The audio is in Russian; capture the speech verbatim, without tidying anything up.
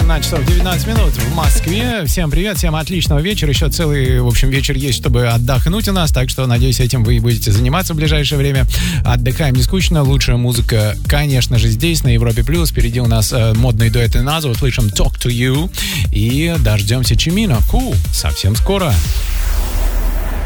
семнадцать часов девятнадцать минут в Москве. Всем привет, всем отличного вечера. Еще целый, в общем, вечер есть, чтобы отдохнуть у нас. Так что, надеюсь, этим вы будете заниматься в ближайшее время. Отдыхаем не скучно. Лучшая музыка, конечно же, здесь, на Европе+. Впереди у нас э, модные дуэты Наза. Услышим Talk to You. И дождемся Чимино. Cool. Совсем скоро.